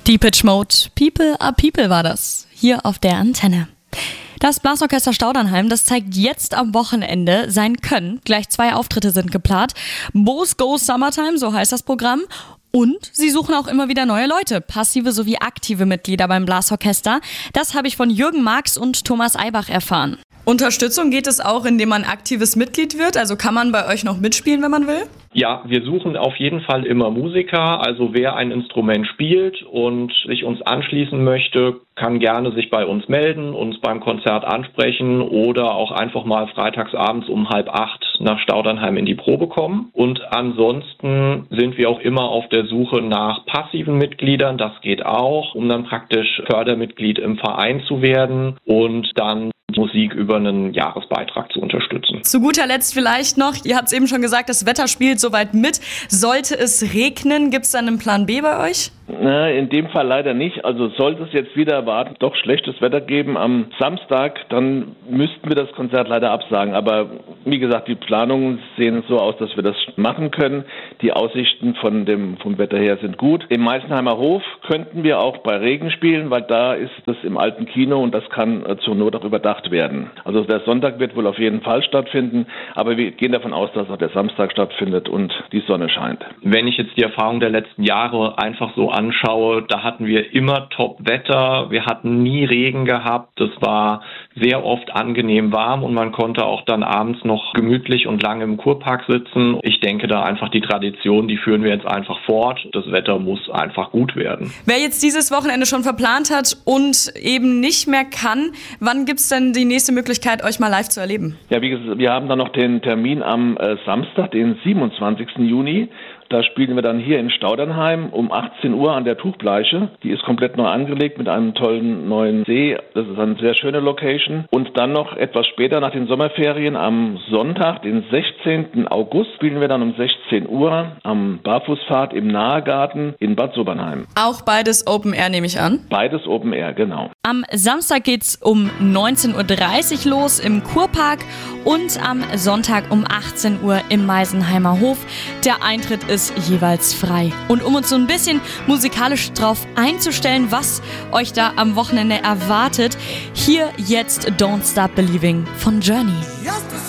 Depeche Mode, People are People war das, hier auf der Antenne. Das Blasorchester Staudernheim, das zeigt jetzt am Wochenende sein Können. Gleich 2 Auftritte sind geplant. Bo's Go Summertime, so heißt das Programm. Und sie suchen auch immer wieder neue Leute, passive sowie aktive Mitglieder beim Blasorchester. Das habe ich von Jürgen Marx und Thomas Eibach erfahren. Unterstützung geht es auch, indem man aktives Mitglied wird? Also kann man bei euch noch mitspielen, wenn man will? Ja, wir suchen auf jeden Fall immer Musiker. Also wer ein Instrument spielt und sich uns anschließen möchte, kann gerne sich bei uns melden, uns beim Konzert ansprechen oder auch einfach mal freitagsabends um 7:30 nach Staudernheim in die Probe kommen. Und ansonsten sind wir auch immer auf der Suche nach passiven Mitgliedern. Das geht auch, um dann praktisch Fördermitglied im Verein zu werden und dann Musik über einen Jahresbeitrag zu unterstützen. Zu guter Letzt vielleicht noch, ihr habt es eben schon gesagt, das Wetter spielt soweit mit. Sollte es regnen, gibt es dann einen Plan B bei euch? In dem Fall leider nicht. Also sollte es jetzt wieder erwartet doch schlechtes Wetter geben am Samstag, dann müssten wir das Konzert leider absagen. Aber wie gesagt, die Planungen sehen so aus, dass wir das machen können. Die Aussichten vom Wetter her sind gut. Im Meißenheimer Hof könnten wir auch bei Regen spielen, weil da ist es im alten Kino und das kann zur Not auch überdacht werden. Also der Sonntag wird wohl auf jeden Fall stattfinden, aber wir gehen davon aus, dass auch der Samstag stattfindet und die Sonne scheint. Wenn ich jetzt die Erfahrung der letzten Jahre einfach so anschaue, da hatten wir immer Top-Wetter, wir hatten nie Regen gehabt, es war sehr oft angenehm warm und man konnte auch dann abends noch gemütlich und lange im Kurpark sitzen. Ich denke da einfach die Tradition, die führen wir jetzt einfach fort. Das Wetter muss einfach gut werden. Wer jetzt dieses Wochenende schon verplant hat und eben nicht mehr kann, wann gibt es denn die nächste Möglichkeit, euch mal live zu erleben? Ja, wie gesagt, wir haben dann noch den Termin am Samstag, den 27. Juni. Da spielen wir dann hier in Staudernheim um 18 Uhr an der Tuchbleiche. Die ist komplett neu angelegt mit einem tollen neuen See. Das ist eine sehr schöne Location. Und dann noch etwas später nach den Sommerferien am Sonntag, den 16. August, spielen wir dann um 16 Uhr am Barfußpfad im Nahegarten in Bad Sobernheim. Auch beides Open Air, nehme ich an? Beides Open Air, genau. Am Samstag geht's um 19.30 Uhr los im Kurpark und am Sonntag um 18 Uhr im Meißenheimer Hof. Der Eintritt ist jeweils frei. Und um uns so ein bisschen musikalisch drauf einzustellen, was euch da am Wochenende erwartet, hier jetzt Don't Stop Believing von Journey.